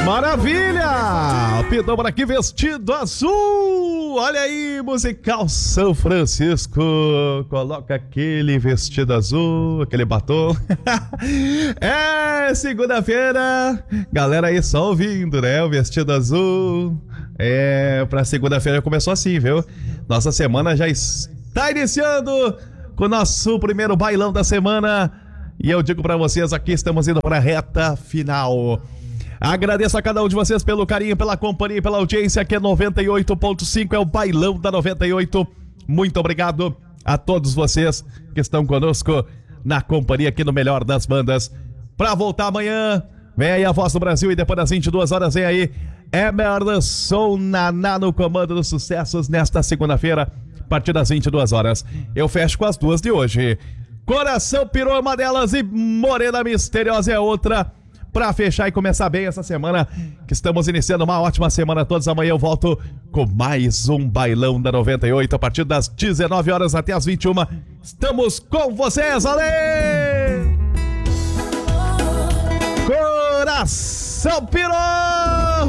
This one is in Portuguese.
Maravilha! Pitão por aqui, vestido azul. Olha aí, musical São Francisco. Coloca aquele vestido azul, aquele batom. É segunda-feira. Galera aí só ouvindo, né? O vestido azul. Pra segunda-feira começou assim, viu? Nossa semana já está iniciando com o nosso primeiro bailão da semana. E eu digo pra vocês, aqui estamos indo pra reta final. Agradeço a cada um de vocês pelo carinho, pela companhia, pela audiência. Aqui é 98.5, é o bailão da 98. Muito obrigado a todos vocês que estão conosco na companhia aqui no Melhor das Bandas. Pra voltar amanhã, vem aí a Voz do Brasil e depois das 22 horas vem aí Emerson Naná no comando dos sucessos nesta segunda-feira, a partir das 22 horas. Eu fecho com as duas de hoje. Coração Pirou é uma delas e Morena Misteriosa é outra. Pra fechar e começar bem essa semana, que estamos iniciando uma ótima semana todos. Amanhã eu volto com mais um bailão da 98, a partir das 19 horas até as 21. Estamos com vocês, Ale! Coração Pirou!